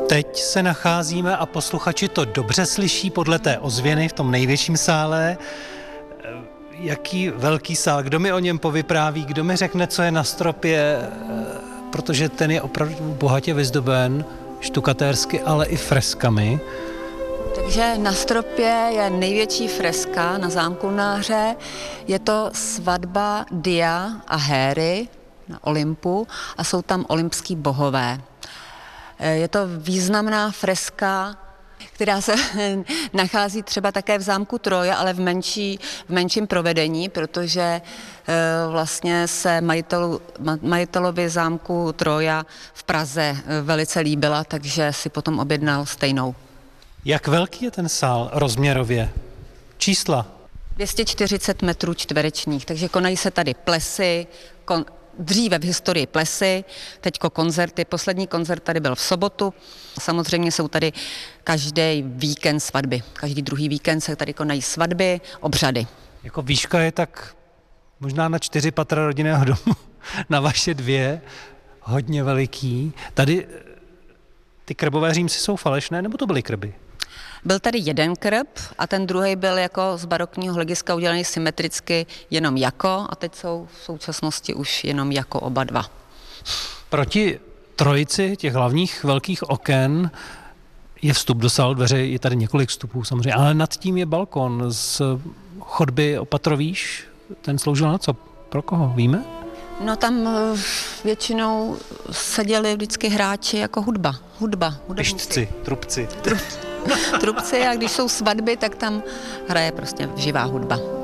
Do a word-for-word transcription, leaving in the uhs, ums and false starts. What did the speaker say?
Teď se nacházíme, a posluchači to dobře slyší podle té ozvěny v tom největším sále. Jaký velký sál, kdo mi o něm povypráví, kdo mi řekne, co je na stropě, protože ten je opravdu bohatě vyzdoben štukatérsky, ale i freskami. Takže na stropě je největší freska na zámku Náře. Je to svatba Dia a Héry na Olympu a jsou tam olympský bohové. Je to významná freska, která se nachází třeba také v zámku Troja, ale v, menší, v menším provedení, protože vlastně se majitelu, majitelovi zámku Troja v Praze velice líbila, takže si potom objednal stejnou. Jak velký je ten sál rozměrově? Čísla? dvě stě čtyřicet metrů čtverečních, takže konají se tady plesy, kon, dříve v historii plesy, teďko koncerty, poslední koncert tady byl v sobotu. Samozřejmě jsou tady každý víkend svatby, každý druhý víkend se tady konají svatby, obřady. Jako výška je tak možná na čtyři patra rodinného domu, na vaše dvě, hodně veliký. Tady ty krbové římsy jsou falešné, nebo to byly krby? Byl tady jeden krb a ten druhý byl jako z barokního hlediska udělaný symetricky jenom jako a teď jsou v současnosti už jenom jako oba dva. Proti trojici těch hlavních velkých oken je vstup do sálu, dveře, je tady několik vstupů samozřejmě, ale nad tím je balkon z chodby opatrovíš, ten sloužil na co? Pro koho? Víme? No tam většinou seděli vždycky hráči jako hudba, hudba, hudebníci. Pištci, trubci. Trubci a když jsou svatby, tak tam hraje prostě živá hudba.